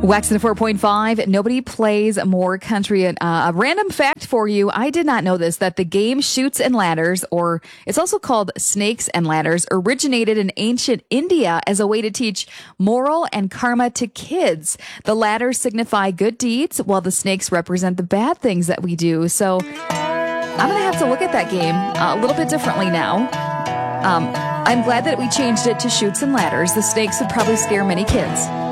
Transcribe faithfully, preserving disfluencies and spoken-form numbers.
Waxing four point five, nobody plays more country. Uh, a random fact for you, I did not know this, that the game Chutes and Ladders, or it's also called Snakes and Ladders, originated in ancient India as a way to teach moral and karma to kids. The ladders signify good deeds, while the snakes represent the bad things that we do. So I'm going to have to look at that game uh, a little bit differently now. Um, I'm glad that we changed it to Chutes and Ladders. The snakes would probably scare many kids.